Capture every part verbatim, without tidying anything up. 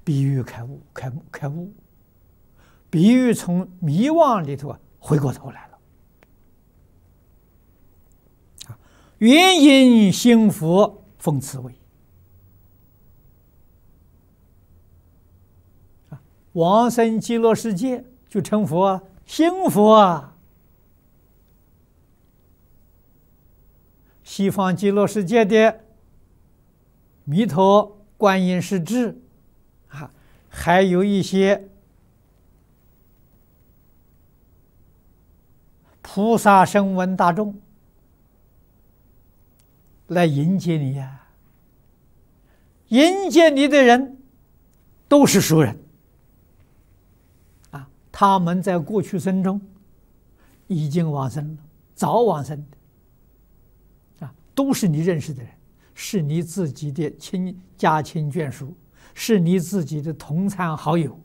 比喻开悟，开开悟，比喻从迷惘里头啊回过头来了。啊，原因心佛奉慈为。啊，往生极乐世界就成佛啊，心佛啊。西方极乐世界的弥陀、观音、势至啊，还有一些菩萨声闻大众来迎接你呀、啊！迎接你的人都是熟人啊，他们在过去生中已经往生了，早往生的啊，都是你认识的人，是你自己的亲家亲眷属，是你自己的同参好友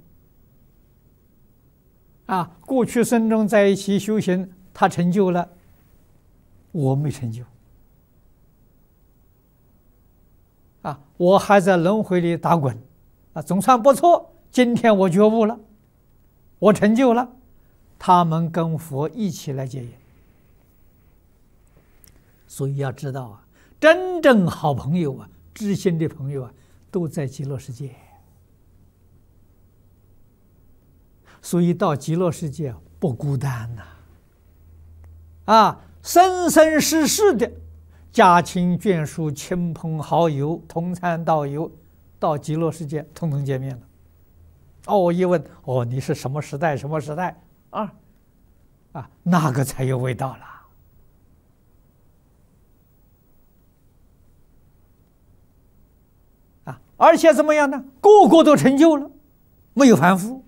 啊。过去生中在一起修行，他成就了，我没成就啊，我还在轮回里打滚啊，总算不错。今天我觉悟了，我成就了，他们跟佛一起来结缘。所以要知道啊，真正好朋友啊，知心的朋友啊，都在极乐世界。所以到极乐世界不孤单呐、啊，啊，生生世世的家亲眷属、亲朋好友、同参道友，到极乐世界统统见面了。哦，一问，哦，你是什么时代？什么时代？啊，啊，那个才有味道了。啊，而且怎么样呢？个个都成就了，没有凡夫。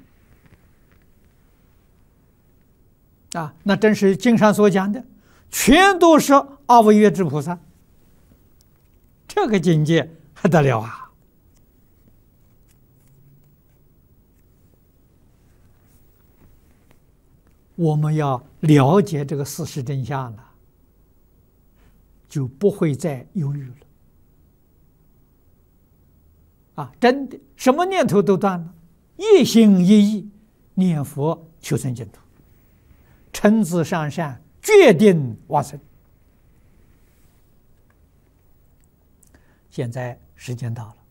啊，那真是经上所讲的，全都是阿惟越致菩萨。这个境界还得了啊！我们要了解这个事实真相了，就不会再犹豫了。啊，真的，什么念头都断了，一心一意念佛求生净土，诚挚上善，决定往生。现在时间到了。